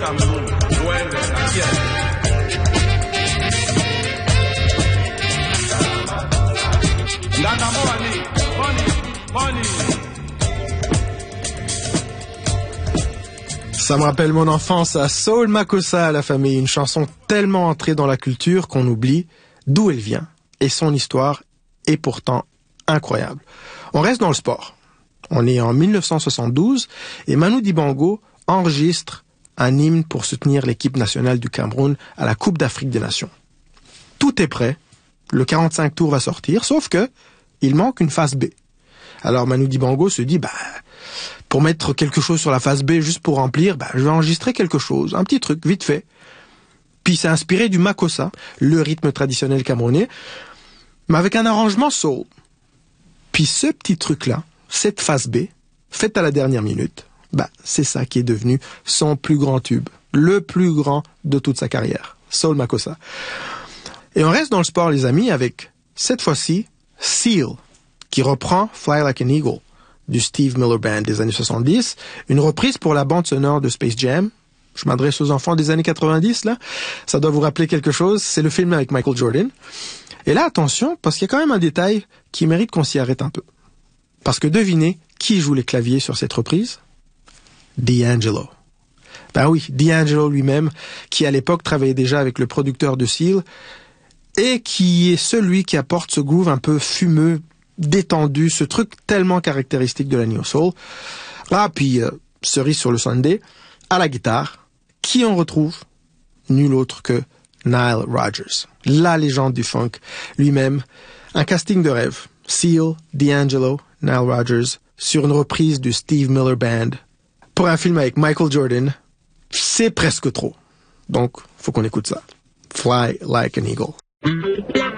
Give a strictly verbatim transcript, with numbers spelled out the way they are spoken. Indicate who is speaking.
Speaker 1: Cameroun, vuelve a tierra. Nana money, money, money.
Speaker 2: Ça me rappelle mon enfance à Soul Makossa, la famille, une chanson tellement entrée dans la culture qu'on oublie d'où elle vient et son histoire est pourtant incroyable. On reste dans le sport. On est en dix-neuf cent soixante-douze et Manu Dibango enregistre un hymne pour soutenir l'équipe nationale du Cameroun à la Coupe d'Afrique des Nations. Tout est prêt, le quarante-cinq tours va sortir, sauf que il manque une phase B. Alors Manu Dibango se dit, bah, pour mettre quelque chose sur la phase B, juste pour remplir, bah, je vais enregistrer quelque chose, un petit truc, vite fait. Puis c'est inspiré du makossa, le rythme traditionnel camerounais, mais avec un arrangement soul. Puis ce petit truc-là, cette phase B, faite à la dernière minute, bah, c'est ça qui est devenu son plus grand tube, le plus grand de toute sa carrière, Soul Makossa. Et on reste dans le sport, les amis, avec, cette fois-ci, Seal, qui reprend Fly Like an Eagle, du Steve Miller Band des années soixante-dix, une reprise pour la bande sonore de Space Jam. Je m'adresse aux enfants des années quatre-vingt-dix, là. Ça doit vous rappeler quelque chose. C'est le film avec Michael Jordan. Et là, attention, parce qu'il y a quand même un détail qui mérite qu'on s'y arrête un peu. Parce que devinez qui joue les claviers sur cette reprise? D'Angelo. Ben oui, D'Angelo lui-même, qui à l'époque travaillait déjà avec le producteur de Seal, et qui est celui qui apporte ce groove un peu fumeux, détendu, ce truc tellement caractéristique de la Neo Soul. Ah, puis, euh, cerise sur le sundae, à la guitare, qui on retrouve? Nul autre que Nile Rodgers, la légende du funk lui-même. Un casting de rêve. Seal, D'Angelo, Nile Rodgers, sur une reprise du Steve Miller Band. Pour un film avec Michael Jordan, c'est presque trop. Donc, faut qu'on écoute ça. Fly Like an Eagle.